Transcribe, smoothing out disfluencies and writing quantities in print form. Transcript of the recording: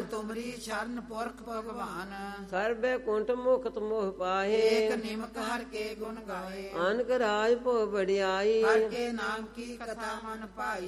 ਤੁਮਰੀ ਸ਼ਰਨ ਪੁਰਖ ਭਗਵਾਨ ਸਰਬੇ ਕੁੰਠ ਮੁਕਤ ਮੋਹ ਪਾਹੇ ਏਕ ਨਿਮਕ ਹਰ ਕੇ ਗੁਣ ਗਾਏ ਅਨਕ ਰਾਜ ਭੋ ਬੜਿਆਈ ਹਰ ਕੇ ਨਾਮ ਕੀ ਕਥਾ ਮਨ ਭਾਈ